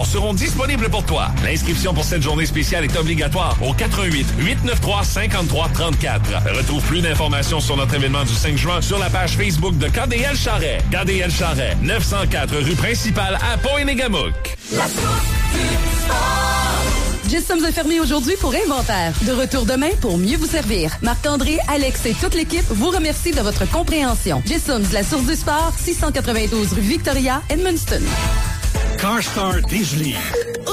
seront disponibles pour toi. L'inscription pour cette journée spéciale est obligatoire au 88 893 53 34. Retrouve plus d'informations sur notre événement du 5 juin sur la page Facebook de KDL Charret. KDL Charret, 904 rue principale à Pont-Énégamouk. La source du sport. Jetsons est fermé aujourd'hui pour inventaire. De retour demain pour mieux vous servir. Marc-André, Alex et toute l'équipe vous remercient de votre compréhension. Jetsons, la source du sport, 692 rue Victoria, Edmundston. CarStar Disney.